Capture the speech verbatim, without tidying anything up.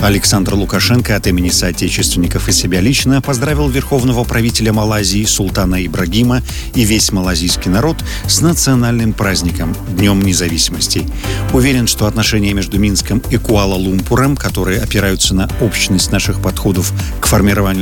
Александр Лукашенко от имени соотечественников и себя лично поздравил верховного правителя Малайзии Султана Ибрагима и весь малазийский народ с национальным праздником – Днем независимости. Уверен, что отношения между Минском и Куала-Лумпуром, которые опираются на общность наших подходов к формированию